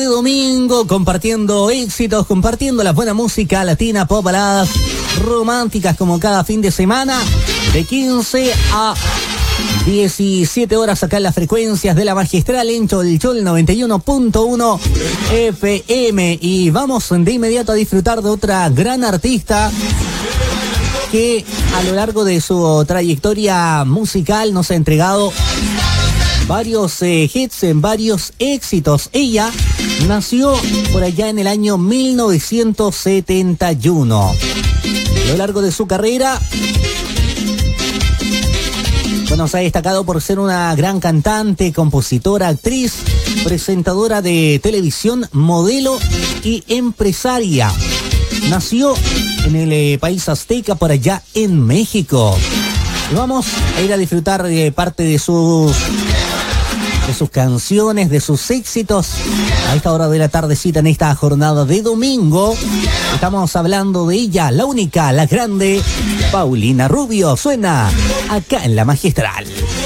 De domingo, compartiendo éxitos, compartiendo la buena música latina, pop, baladas románticas como cada fin de semana, de 15 a 17 horas acá en las frecuencias de la Magistral en Cholchol 91.1 FM. Y vamos de inmediato a disfrutar de otra gran artista que a lo largo de su trayectoria musical nos ha entregado varios hits, en varios éxitos. Ella nació por allá en el año 1971. A lo largo de su carrera, bueno, se ha destacado por ser una gran cantante, compositora, actriz, presentadora de televisión, modelo y empresaria. Nació en el país azteca, por allá en México. Y vamos a ir a disfrutar de parte de sus canciones, de sus éxitos a esta hora de la tardecita en esta jornada de domingo. Estamos hablando de ella, la única, la grande, Paulina Rubio. Suena acá en la Magistral.